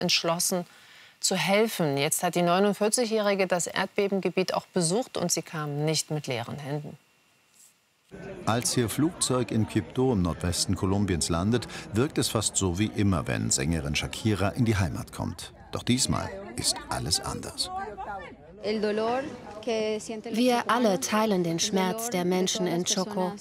entschlossen zu helfen. Jetzt hat die 49-Jährige das Erdbebengebiet auch besucht und sie kam nicht mit leeren Händen. Als ihr Flugzeug in Quibdó im Nordwesten Kolumbiens landet, wirkt es fast so wie immer, wenn Sängerin Shakira in die Heimat kommt. Doch diesmal ist alles anders. Wir alle teilen den Schmerz der Menschen in Chocó.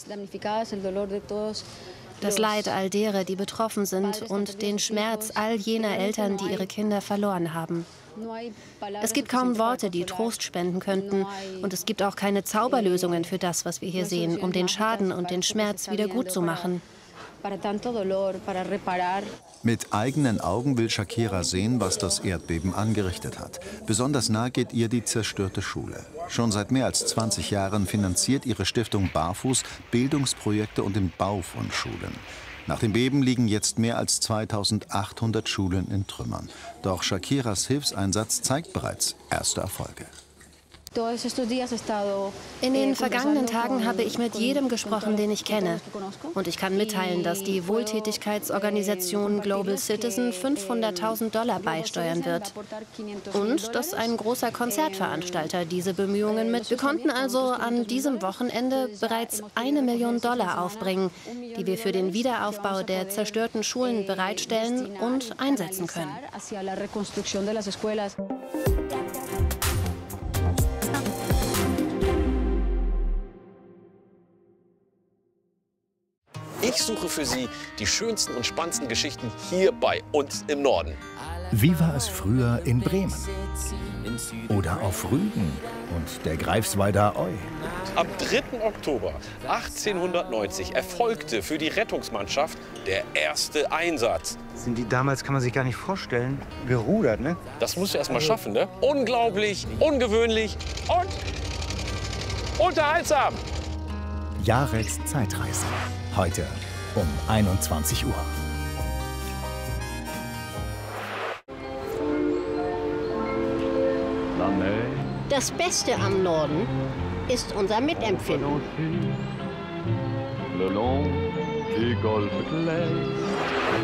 Das Leid all derer, die betroffen sind, und den Schmerz all jener Eltern, die ihre Kinder verloren haben. Es gibt kaum Worte, die Trost spenden könnten. Und es gibt auch keine Zauberlösungen für das, was wir hier sehen, um den Schaden und den Schmerz wieder gut zu machen. Mit eigenen Augen will Shakira sehen, was das Erdbeben angerichtet hat. Besonders nah geht ihr die zerstörte Schule. Schon seit mehr als 20 Jahren finanziert ihre Stiftung Barfuß Bildungsprojekte und den Bau von Schulen. Nach dem Beben liegen jetzt mehr als 2800 Schulen in Trümmern. Doch Shakiras Hilfseinsatz zeigt bereits erste Erfolge. In den vergangenen Tagen habe ich mit jedem gesprochen, den ich kenne. Und ich kann mitteilen, dass die Wohltätigkeitsorganisation Global Citizen $500.000 beisteuern wird. Und dass ein großer Konzertveranstalter diese Bemühungen mit. Wir konnten also an diesem Wochenende bereits $1 Million aufbringen, die wir für den Wiederaufbau der zerstörten Schulen bereitstellen und einsetzen können. Ich suche für Sie die schönsten und spannendsten Geschichten hier bei uns im Norden. Wie war es früher in Bremen? Oder auf Rügen und der Greifswalder Eu? Am 3. Oktober 1890 erfolgte für die Rettungsmannschaft der erste Einsatz. Sind die damals, kann man sich gar nicht vorstellen, gerudert, ne? Das musst du erst mal schaffen, ne? Unglaublich, ungewöhnlich und unterhaltsam. Jareks Zeitreise. Heute um 21 Uhr. Das Beste am Norden ist unser Mitempfinden.